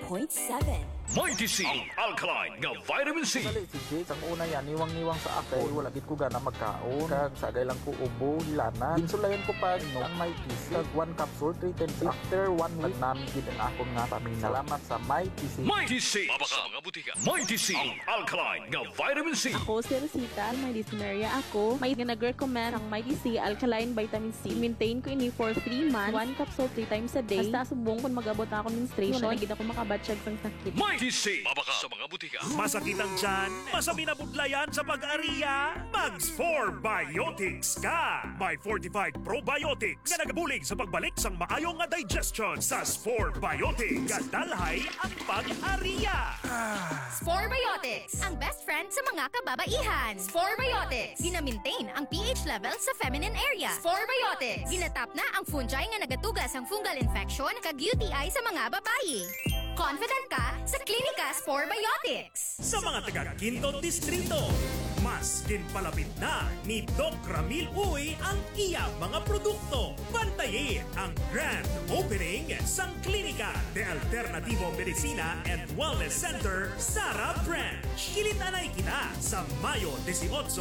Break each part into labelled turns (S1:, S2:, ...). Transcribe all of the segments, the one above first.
S1: Mighty C, ang alkaline nga vitamin C.
S2: Dali si Jake, ang una yan, niwang-niwang sa akay, wala gid ko gana magkaon. Kag sagay lang ko ubo, hilana. Ginsulayan ko pa no, ang Mighty C. Kag 1 capsule, 3 times after 1 week namin gid ang akong nga pamina. Salamat sa Mighty C.
S1: Mighty C, mabaka mga butika. Mighty C, ang alkaline nga vitamin C.
S3: Ako si Rosita, may dysuria ako. May nag-recommend ang Mighty C Alkaline Vitamin C. Maintain ko ini for 3 months, 1 capsule 3 times a day. Basta subong kung mag-abot na ako menstruation, wala gid ako makabatsyag sang sakit.
S1: Mighty C, mabaka sa mga butika.
S4: Masakit ang tiyan? Masabi na budlayan sa pag-ariya? Mags 4 Biotics ka! May fortified probiotics na nagabulig sa pagbalik sang maayong nga digestion sa Spore Biotics. Kadalhay ang pag-ariya!
S5: Spore Biotics, ang best friend sa mga kababaihan. Spore Biotics, gina-maintain ang pH level sa feminine area. Spore Biotics, ginatap na ang fungi nga nagatugas ang fungal infection kag UTI sa mga babayi. Confident ka sa Klinika Spore Biotics.
S4: Sa mga taga-Quinto Distrito, mas ginpalapit na ni Doc Ramil Uy ang iya mga produkto. Bantayin ang grand opening sang Klinika de Alternativo Medicina and Wellness Center, Sara Branch. Kilitanay kita sa Mayo 18,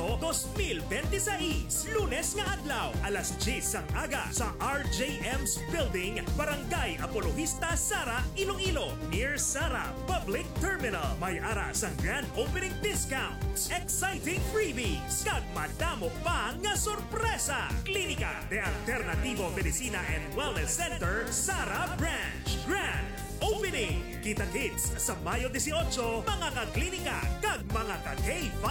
S4: 2026, Lunes nga adlaw, alas 10 sang aga sa RJM's Building, Barangay Apologista, Sara, Iloilo, near Sara Public Terminal. May ara sang grand opening discounts, exciting freebies, kag madamo pa nga sorpresa. Klinika de Alternativo Medicina and Wellness Center, Sara Branch. Grand Opening! Kita-kits sa Mayo 18, mga ka-klinika kag mga ka-K5.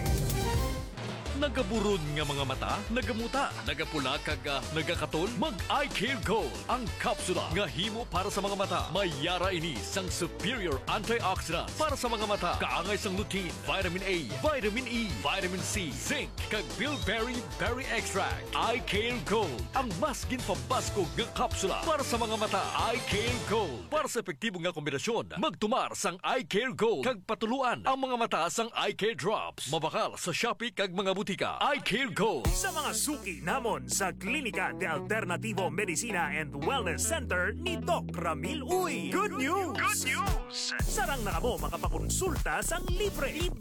S1: Nagaburod nga mga mata, nagamuta, nagapula kag nagakaton, mag-Eye Care Gold. Ang kapsula nga himo para sa mga mata. May yara ini sang superior antioxidant para sa mga mata. Kaangay sang lutein, vitamin A, vitamin E, vitamin C, zinc, kag bilberry berry extract. Eye Care Gold, ang mas ginpabaskog nga kapsula para sa mga mata. Eye Care Gold. Para sa epektibo nga kombinasyon, magtumar sang Eye Care Gold kag patuluan ang mga mata sang Eye Care Drops. Mabakal sa Shopee kag mga butika. Eye Care Gold.
S4: Sa mga suki namon sa Klinika de Alternativo Medicina and Wellness Center ni Doc Ramil Uy. Good news! Good news! Sarang na kamo makapakonsulta sang libre.